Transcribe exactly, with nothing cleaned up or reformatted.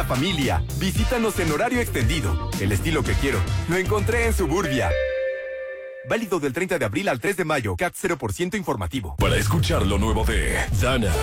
familia. Visítanos en horario extendido. El estilo que quiero, lo encontré en Suburbia. Válido del treinta de abril al tres de mayo. C A T cero por ciento informativo. Para escuchar lo nuevo de Dana